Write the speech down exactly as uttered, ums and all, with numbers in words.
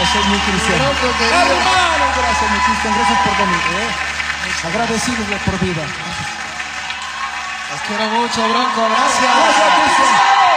Gracias, mi Cristian. Hermano, gracias, mi Cristian. Gracias por venir. ¿eh? Agradecidos de por vida. Los quiero mucho, Bronco. Gracias. Gracias, Cristian.